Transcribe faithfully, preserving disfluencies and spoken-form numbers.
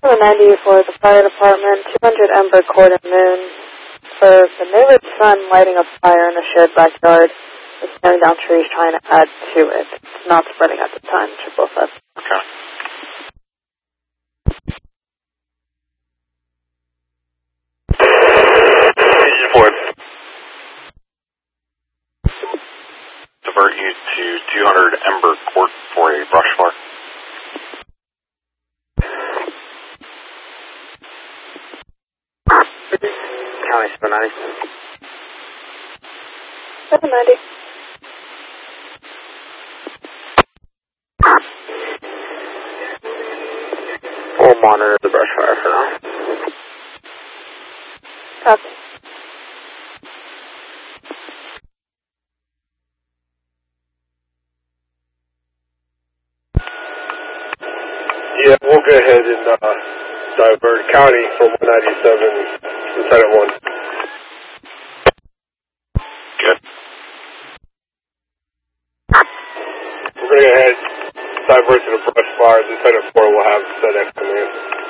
seven ninety for the fire department, two hundred Ember Court and Moon. For the neighbor's son lighting a fire in a shared backyard, is tearing down trees trying to add to it. It's not spreading at the time, triple F. Okay. Ford. Divert you to two hundred Ember Court for a brush fire. County seven ninety. seven ninety. We'll monitor the brush fire for now. Copy. Yeah, we'll go ahead and uh, divert county from one ninety-seven Lieutenant one. Good. We're going to go ahead, divert to the brush fire. Lieutenant four will have FedEx come in.